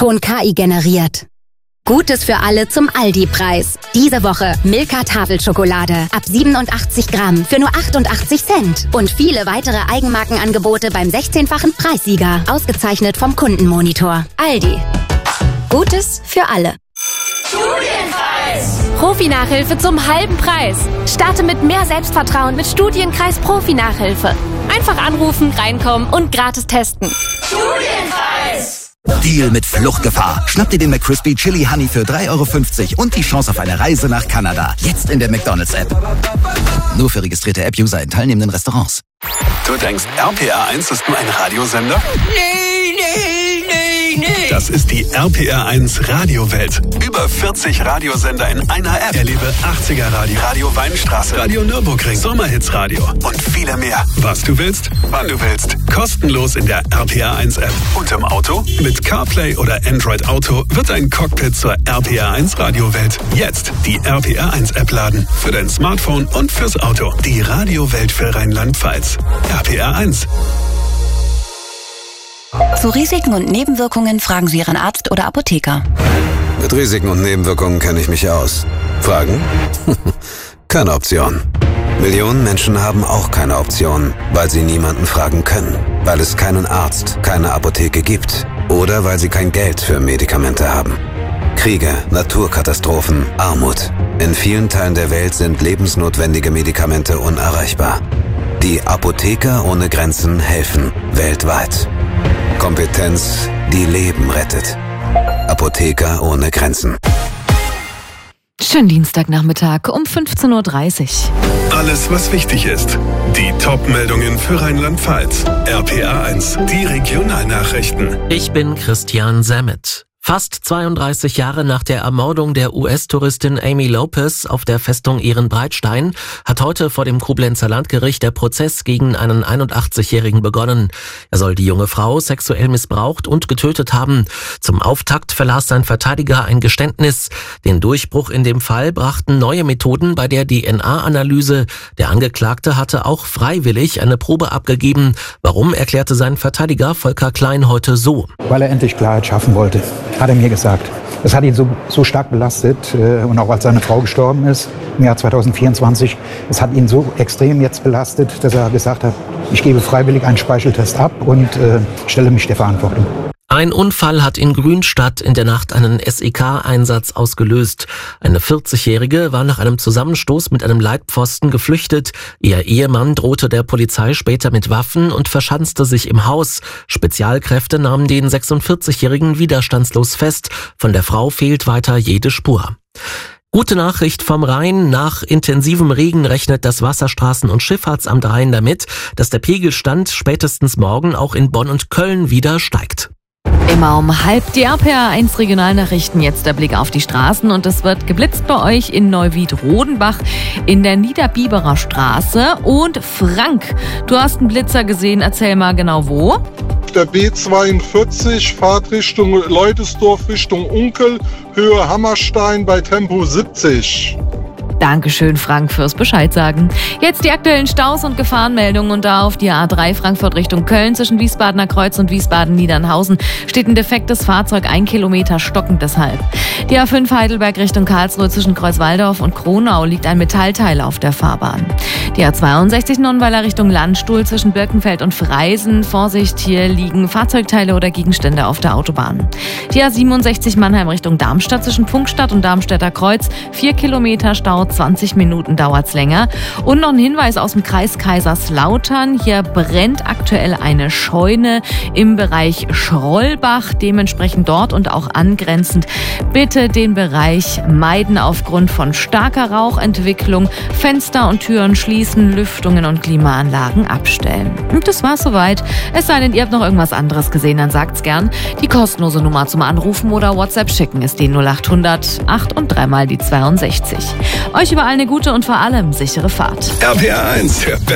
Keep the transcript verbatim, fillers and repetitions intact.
Ton K I generiert. Gutes für alle zum Aldi-Preis. Diese Woche Milka Tafelschokolade ab siebenundachtzig Gramm für nur achtundachtzig Cent. Und viele weitere Eigenmarkenangebote beim sechzehnfachen Preissieger. Ausgezeichnet vom Kundenmonitor. Aldi. Gutes für alle. Studienkreis! Profi-Nachhilfe zum halben Preis. Starte mit mehr Selbstvertrauen mit Studienkreis Profi-Nachhilfe. Einfach anrufen, reinkommen und gratis testen. Studienkreis! Deal mit Fluchtgefahr. Schnapp dir den McCrispy Chili Honey für drei Euro fünfzig und die Chance auf eine Reise nach Kanada. Jetzt in der McDonald's-App. Nur für registrierte App-User in teilnehmenden Restaurants. Du denkst, R P R eins ist nur ein Radiosender? Nee, nee, nee, nee. Das ist die R P R eins Radiowelt. Über vierzig Radiosender in einer App. Erlebe achtziger Radio, Radio Weinstraße, Radio Nürburgring, Sommerhits Radio und viele mehr. Was du willst, wann du willst. Kostenlos in der R P R eins App. Und im Auto? Mit CarPlay oder Android Auto wird dein Cockpit zur R P R eins Radiowelt. Jetzt die R P R eins App laden. Für dein Smartphone und fürs Auto. Die Radiowelt für Rheinland-Pfalz. R P R eins. Zu Risiken und Nebenwirkungen fragen Sie Ihren Arzt oder Apotheker. Mit Risiken und Nebenwirkungen kenne ich mich aus. Fragen? Keine Option. Millionen Menschen haben auch keine Option, weil sie niemanden fragen können, weil es keinen Arzt, keine Apotheke gibt oder weil sie kein Geld für Medikamente haben. Kriege, Naturkatastrophen, Armut. In vielen Teilen der Welt sind lebensnotwendige Medikamente unerreichbar. Die Apotheker ohne Grenzen helfen weltweit. Kompetenz, die Leben rettet. Apotheker ohne Grenzen. Schönen Dienstagnachmittag um fünfzehn Uhr dreißig. Alles, was wichtig ist. Die Top-Meldungen für Rheinland-Pfalz. R P R eins, die Regionalnachrichten. Ich bin Christian Sammet. Fast zweiunddreißig Jahre nach der Ermordung der U S-Touristin Amy Lopez auf der Festung Ehrenbreitstein hat heute vor dem Koblenzer Landgericht der Prozess gegen einen einundachtzigjährigen begonnen. Er soll die junge Frau sexuell missbraucht und getötet haben. Zum Auftakt verlas sein Verteidiger ein Geständnis. Den Durchbruch in dem Fall brachten neue Methoden bei der D N A-Analyse. Der Angeklagte hatte auch freiwillig eine Probe abgegeben. Warum, erklärte sein Verteidiger Volker Klein heute so. Weil er endlich Klarheit schaffen wollte. Hat er mir gesagt. Das hat ihn so, so stark belastet äh, und auch als seine Frau gestorben ist im Jahr zweitausendvierundzwanzig. Es hat ihn so extrem jetzt belastet, dass er gesagt hat, ich gebe freiwillig einen Speicheltest ab und äh, stelle mich der Verantwortung. Ein Unfall hat in Grünstadt in der Nacht einen S E K-Einsatz ausgelöst. Eine vierzigjährige war nach einem Zusammenstoß mit einem Leitpfosten geflüchtet. Ihr Ehemann drohte der Polizei später mit Waffen und verschanzte sich im Haus. Spezialkräfte nahmen den sechsundvierzigjährigen widerstandslos fest. Von der Frau fehlt weiter jede Spur. Gute Nachricht vom Rhein. Nach intensivem Regen rechnet das Wasserstraßen- und Schifffahrtsamt Rhein damit, dass der Pegelstand spätestens morgen auch in Bonn und Köln wieder steigt. Immer um halb die R P R eins Regionalnachrichten. Jetzt der Blick auf die Straßen und es wird geblitzt bei euch in Neuwied-Rodenbach in der Niederbiberer Straße. Und Frank, du hast einen Blitzer gesehen. Erzähl mal genau wo. Der B zweiundvierzig, Fahrtrichtung Leutesdorf Richtung Unkel, Höhe Hammerstein bei Tempo siebzig. Dankeschön, Frank, fürs Bescheid sagen. Jetzt die aktuellen Staus und Gefahrenmeldungen und da auf die A drei Frankfurt Richtung Köln zwischen Wiesbadener Kreuz und Wiesbaden-Niedernhausen steht ein defektes Fahrzeug, ein Kilometer stockend deshalb. Die A fünf Heidelberg Richtung Karlsruhe zwischen Kreuzwaldorf und Kronau liegt ein Metallteil auf der Fahrbahn. Die A zweiundsechzig Nonnweiler Richtung Landstuhl zwischen Birkenfeld und Freisen. Vorsicht, hier liegen Fahrzeugteile oder Gegenstände auf der Autobahn. Die A siebenundsechzig Mannheim Richtung Darmstadt zwischen Funkstadt und Darmstädter Kreuz. Vier Kilometer Stau, zwanzig Minuten dauert's länger. Und noch ein Hinweis aus dem Kreis Kaiserslautern. Hier brennt aktuell eine Scheune im Bereich Schrollbach. Dementsprechend dort und auch angrenzend bitte den Bereich meiden aufgrund von starker Rauchentwicklung. Fenster und Türen schließen, Lüftungen und Klimaanlagen abstellen. Und das war's soweit. Es sei denn, ihr habt noch irgendwas anderes gesehen, dann sagt's gern. Die kostenlose Nummer zum Anrufen oder WhatsApp schicken ist die null acht hundert acht und dreimal die zweiundsechzig. Euch überall eine gute und vor allem sichere Fahrt. R P R eins.